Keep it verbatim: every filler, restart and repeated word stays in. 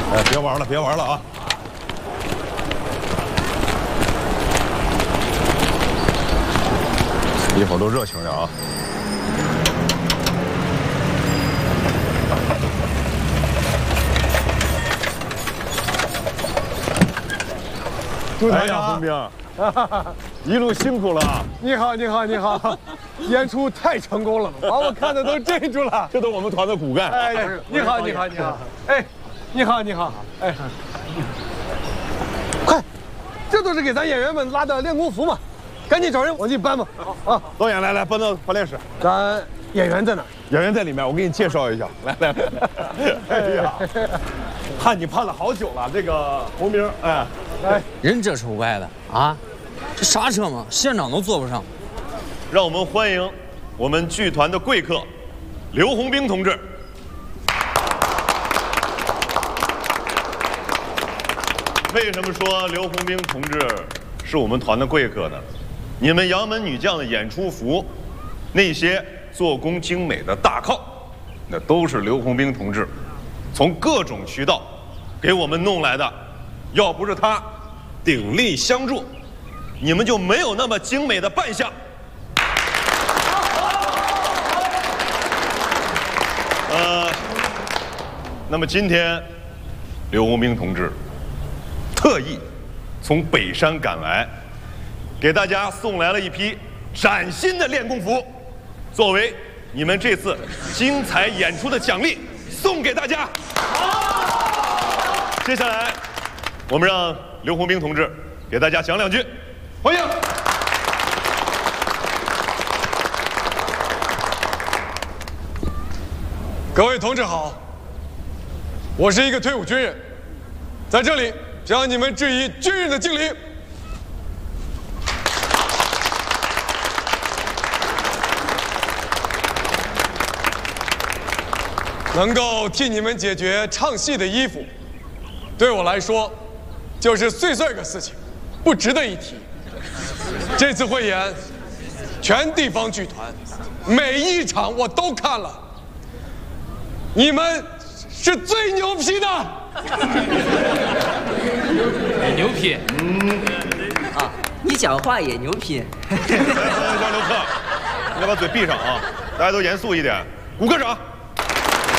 哎，别玩了，别玩了啊！一会儿都热情点啊！ 朱哎呀，洪兵，一路辛苦了。 你好，你好，你好，演出太成功了，把我看的都镇住了。 这都是我们团的骨干。 哎，你好，你好，你好，哎，你好，你好，哎，快，这都是给咱演员们拉的练功服嘛，赶紧找人往进搬吧。啊， 导演，来来，搬到排练室。 咱演员在哪？ 演员在里面，我给你介绍一下。来来来，哎呀，盼你盼了好久了，这个洪兵，哎， 来， 人这臭歪的啊！这刹车嘛，县长都坐不上。 让我们欢迎我们剧团的贵客刘洪兵同志。为什么说刘洪兵同志是我们团的贵客呢？你们杨门女将的演出服，那些做工精美的大靠，那都是刘洪兵同志从各种渠道给我们弄来的。要不是他鼎力相助，你们就没有那么精美的扮相。呃，那么今天刘洪兵同志特意从北山赶来，给大家送来了一批崭新的练功服，作为你们这次精彩演出的奖励，送给大家。接下来，我们让刘洪兵同志给大家讲两句，欢迎。 各位同志好，我是一个退伍军人，在这里向你们致以军人的敬礼。能够替你们解决唱戏的衣服，对我来说就是碎碎个事情，不值得一提。这次汇演，全地方剧团每一场我都看了，你们是最牛批的。 牛批， 嗯，啊，你讲话也牛批。 来，刘克，你要把嘴闭上啊！大家都严肃一点，鼓个掌。